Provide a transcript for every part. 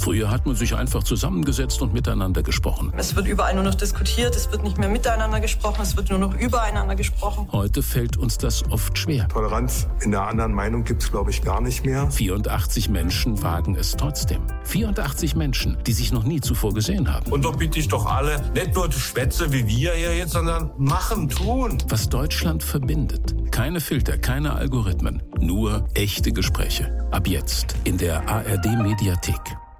Früher hat man sich einfach zusammengesetzt und miteinander gesprochen. Es wird überall nur noch diskutiert, es wird nicht mehr miteinander gesprochen, es wird nur noch übereinander gesprochen. Heute fällt uns das oft schwer. Toleranz in der anderen Meinung gibt es, glaube ich, gar nicht mehr. 84 Menschen wagen es trotzdem. 84 Menschen, die sich noch nie zuvor gesehen haben. Und da bitte ich doch alle, nicht nur Schwätze wie wir hier jetzt, sondern machen, tun. Was Deutschland verbindet. Keine Filter, keine Algorithmen. Nur echte Gespräche. Ab jetzt in der ARD-Mediathek.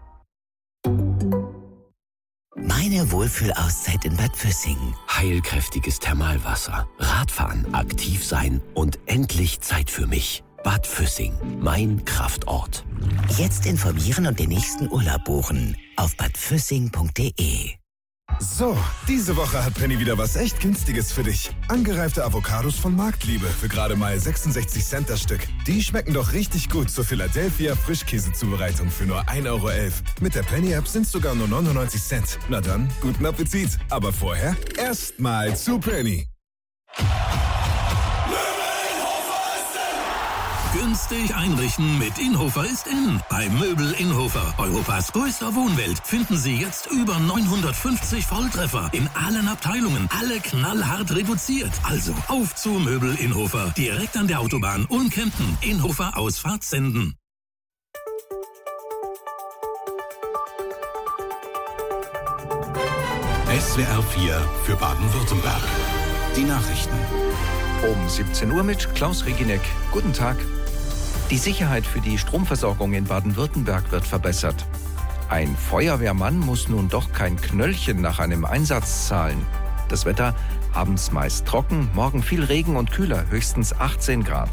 Meine Wohlfühlauszeit in Bad Füssing. Heilkräftiges Thermalwasser, Radfahren, aktiv sein und endlich Zeit für mich. Bad Füssing, mein Kraftort. Jetzt informieren und den nächsten Urlaub buchen auf badfüssing.de. So, diese Woche hat Penny wieder was echt Günstiges für dich. Angereifte Avocados von Marktliebe für gerade mal 66 Cent das Stück. Die schmecken doch richtig gut zur Philadelphia Frischkäsezubereitung für nur 1,11 Euro. Mit der Penny-App sind es sogar nur 99 Cent. Na dann, guten Appetit. Aber vorher erstmal zu Penny. Günstig einrichten mit Inhofer ist in. Bei Möbel Inhofer, Europas größter Wohnwelt, finden Sie jetzt über 950 Volltreffer in allen Abteilungen. Alle knallhart reduziert. Also auf zu Möbel Inhofer. Direkt an der Autobahn Ulm-Kempten. Inhofer Ausfahrt Senden. SWR 4 für Baden-Württemberg. Die Nachrichten. Um 17 Uhr mit Klaus Regineck. Guten Tag. Die Sicherheit für die Stromversorgung in Baden-Württemberg wird verbessert. Ein Feuerwehrmann muss nun doch kein Knöllchen nach einem Einsatz zahlen. Das Wetter abends meist trocken, morgen viel Regen und kühler, höchstens 18 Grad.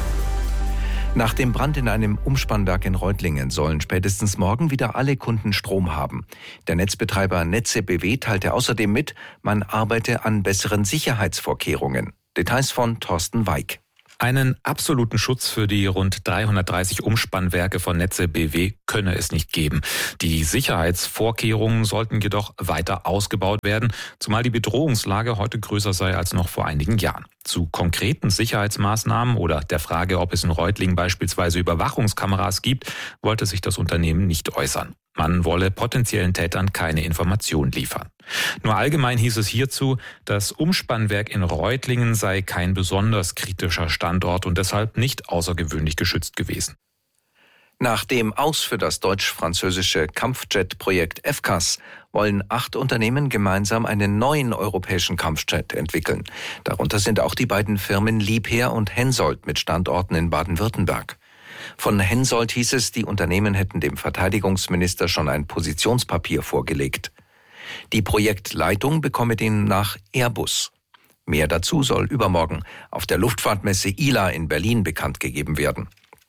Nach dem Brand in einem Umspannwerk in Reutlingen sollen spätestens morgen wieder alle Kunden Strom haben. Der Netzbetreiber Netze BW teilte außerdem mit, man arbeite an besseren Sicherheitsvorkehrungen. Details von Thorsten Weig. Einen absoluten Schutz für die rund 330 Umspannwerke von Netze BW könne es nicht geben. Die Sicherheitsvorkehrungen sollten jedoch weiter ausgebaut werden, zumal die Bedrohungslage heute größer sei als noch vor einigen Jahren. Zu konkreten Sicherheitsmaßnahmen oder der Frage, ob es in Reutlingen beispielsweise Überwachungskameras gibt, wollte sich das Unternehmen nicht äußern. Man wolle potenziellen Tätern keine Informationen liefern. Nur allgemein hieß es hierzu, das Umspannwerk in Reutlingen sei kein besonders kritischer Standort und deshalb nicht außergewöhnlich geschützt gewesen. Nach dem Aus für das deutsch-französische Kampfjet-Projekt FCAS wollen 8 Unternehmen gemeinsam einen neuen europäischen Kampfjet entwickeln. Darunter sind auch die beiden Firmen Liebherr und Hensoldt mit Standorten in Baden-Württemberg. Von Hensoldt hieß es, die Unternehmen hätten dem Verteidigungsminister schon ein Positionspapier vorgelegt. Die Projektleitung bekomme demnach Airbus. Mehr dazu soll übermorgen auf der Luftfahrtmesse ILA in Berlin bekannt gegeben werden.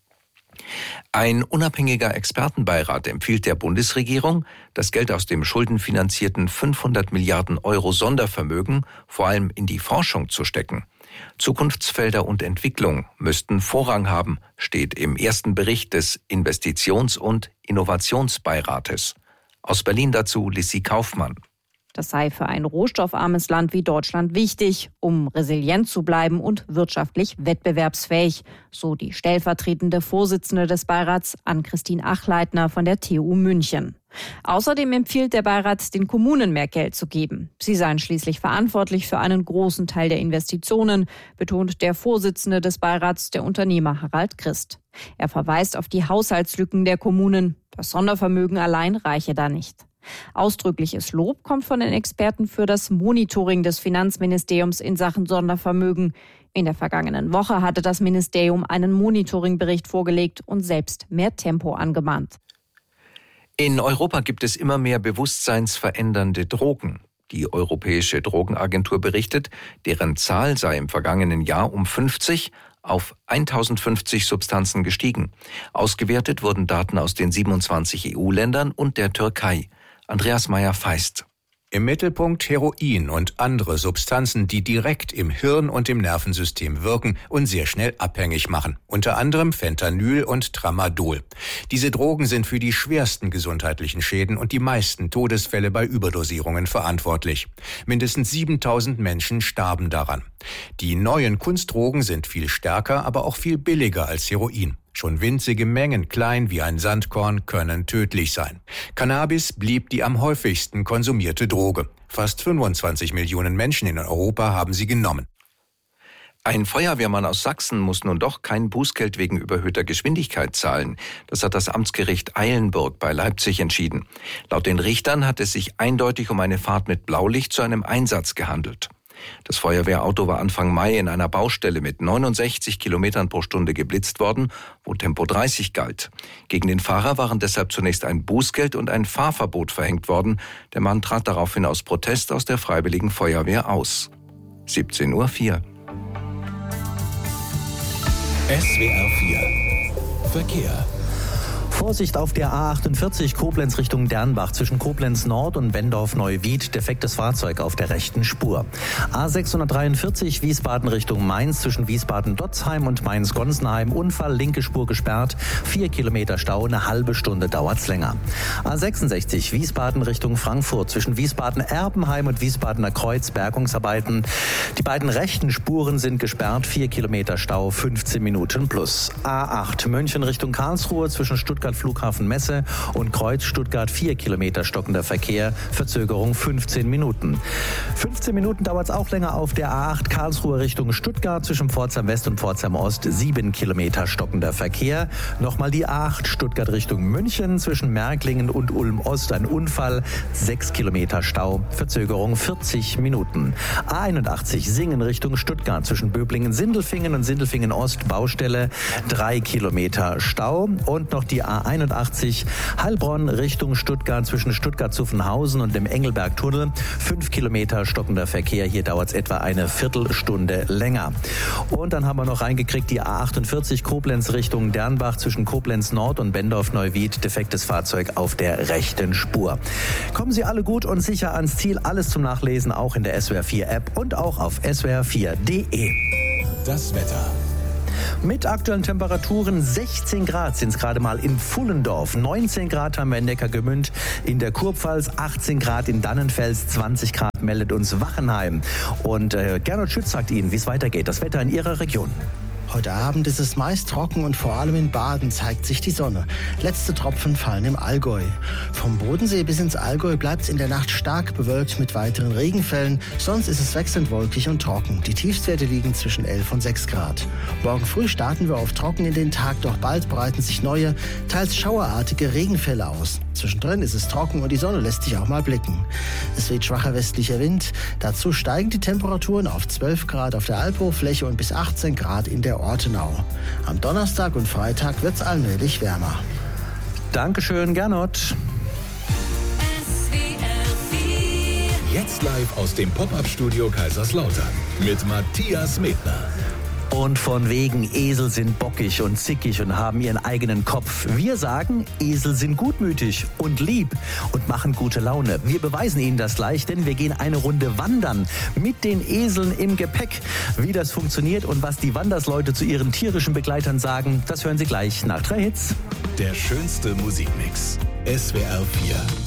Ein unabhängiger Expertenbeirat empfiehlt der Bundesregierung, das Geld aus dem schuldenfinanzierten 500 Milliarden Euro Sondervermögen vor allem in die Forschung zu stecken. Zukunftsfelder und Entwicklung müssten Vorrang haben, steht im ersten Bericht des Investitions- und Innovationsbeirates. Aus Berlin dazu Lissi Kaufmann. Das sei für ein rohstoffarmes Land wie Deutschland wichtig, um resilient zu bleiben und wirtschaftlich wettbewerbsfähig, so die stellvertretende Vorsitzende des Beirats Ann-Christine Achleitner von der TU München. Außerdem empfiehlt der Beirat, den Kommunen mehr Geld zu geben. Sie seien schließlich verantwortlich für einen großen Teil der Investitionen, betont der Vorsitzende des Beirats, der Unternehmer Harald Christ. Er verweist auf die Haushaltslücken der Kommunen. Das Sondervermögen allein reiche da nicht. Ausdrückliches Lob kommt von den Experten für das Monitoring des Finanzministeriums in Sachen Sondervermögen. In der vergangenen Woche hatte das Ministerium einen Monitoringbericht vorgelegt und selbst mehr Tempo angemahnt. In Europa gibt es immer mehr bewusstseinsverändernde Drogen. Die Europäische Drogenagentur berichtet, deren Zahl sei im vergangenen Jahr um 50 auf 1050 Substanzen gestiegen. Ausgewertet wurden Daten aus den 27 EU-Ländern und der Türkei. Andreas Meyer-Feist. Im Mittelpunkt Heroin und andere Substanzen, die direkt im Hirn und im Nervensystem wirken und sehr schnell abhängig machen. Unter anderem Fentanyl und Tramadol. Diese Drogen sind für die schwersten gesundheitlichen Schäden und die meisten Todesfälle bei Überdosierungen verantwortlich. Mindestens 7000 Menschen starben daran. Die neuen Kunstdrogen sind viel stärker, aber auch viel billiger als Heroin. Schon winzige Mengen, klein wie ein Sandkorn, können tödlich sein. Cannabis blieb die am häufigsten konsumierte Droge. Fast 25 Millionen Menschen in Europa haben sie genommen. Ein Feuerwehrmann aus Sachsen muss nun doch kein Bußgeld wegen überhöhter Geschwindigkeit zahlen. Das hat das Amtsgericht Eilenburg bei Leipzig entschieden. Laut den Richtern hat es sich eindeutig um eine Fahrt mit Blaulicht zu einem Einsatz gehandelt. Das Feuerwehrauto war Anfang Mai in einer Baustelle mit 69 Kilometern pro Stunde geblitzt worden, wo Tempo 30 galt. Gegen den Fahrer waren deshalb zunächst ein Bußgeld und ein Fahrverbot verhängt worden. Der Mann trat daraufhin aus Protest aus der Freiwilligen Feuerwehr aus. 17:04 Uhr. SWR 4 Verkehr. Vorsicht auf der A48 Koblenz Richtung Dernbach zwischen Koblenz Nord und Bendorf-Neuwied. Defektes Fahrzeug auf der rechten Spur. A643 Wiesbaden Richtung Mainz zwischen Wiesbaden-Dotzheim und Mainz-Gonsenheim. Unfall, linke Spur gesperrt. 4 Kilometer Stau, eine halbe Stunde dauert's länger. A66 Wiesbaden Richtung Frankfurt zwischen Wiesbaden-Erbenheim und Wiesbadener Kreuz. Bergungsarbeiten. Die beiden rechten Spuren sind gesperrt. 4 Kilometer Stau, 15 Minuten plus. A8 München Richtung Karlsruhe zwischen Stuttgart Flughafen Messe und Kreuz Stuttgart 4 Kilometer stockender Verkehr, Verzögerung 15 Minuten. 15 Minuten dauert es auch länger auf der A8 Karlsruhe Richtung Stuttgart zwischen Pforzheim West und Pforzheim Ost, 7 Kilometer stockender Verkehr. Nochmal die A8 Stuttgart Richtung München zwischen Märklingen und Ulm Ost, ein Unfall, 6 Kilometer Stau, Verzögerung 40 Minuten. A81 Singen Richtung Stuttgart zwischen Böblingen-Sindelfingen und Sindelfingen-Ost, Baustelle, 3 Kilometer Stau und noch die A81 Heilbronn Richtung Stuttgart zwischen Stuttgart-Zuffenhausen und dem Engelberg-Tunnel. 5 Kilometer stockender Verkehr. Hier dauert es etwa eine Viertelstunde länger. Und dann haben wir noch reingekriegt die A48 Koblenz Richtung Dernbach zwischen Koblenz Nord und Bendorf-Neuwied. Defektes Fahrzeug auf der rechten Spur. Kommen Sie alle gut und sicher ans Ziel. Alles zum Nachlesen auch in der SWR 4 App und auch auf swr4.de. Das Wetter. Mit aktuellen Temperaturen 16 Grad sind es gerade mal in Pfullendorf. 19 Grad haben wir in Neckargemünd, in der Kurpfalz 18 Grad in Dannenfels, 20 Grad meldet uns Wachenheim. Und Gernot Schütz sagt Ihnen, wie es weitergeht. Das Wetter in Ihrer Region. Heute Abend ist es meist trocken und vor allem in Baden zeigt sich die Sonne. Letzte Tropfen fallen im Allgäu. Vom Bodensee bis ins Allgäu bleibt es in der Nacht stark bewölkt mit weiteren Regenfällen. Sonst ist es wechselnd wolkig und trocken. Die Tiefstwerte liegen zwischen 11 und 6 Grad. Morgen früh starten wir oft trocken in den Tag, doch bald breiten sich neue, teils schauerartige Regenfälle aus. Zwischendrin ist es trocken und die Sonne lässt sich auch mal blicken. Es weht schwacher westlicher Wind. Dazu steigen die Temperaturen auf 12 Grad auf der Albhochfläche und bis 18 Grad in der Ortenau. Am Donnerstag und Freitag wird es allmählich wärmer. Dankeschön, Gernot. Jetzt live aus dem Pop-Up-Studio Kaiserslautern mit Matthias Medner. Und von wegen, Esel sind bockig und zickig und haben ihren eigenen Kopf. Wir sagen, Esel sind gutmütig und lieb und machen gute Laune. Wir beweisen Ihnen das gleich, denn wir gehen eine Runde wandern mit den Eseln im Gepäck. Wie das funktioniert und was die Wandersleute zu ihren tierischen Begleitern sagen, das hören Sie gleich nach 3 Hits. Der schönste Musikmix. SWR 4.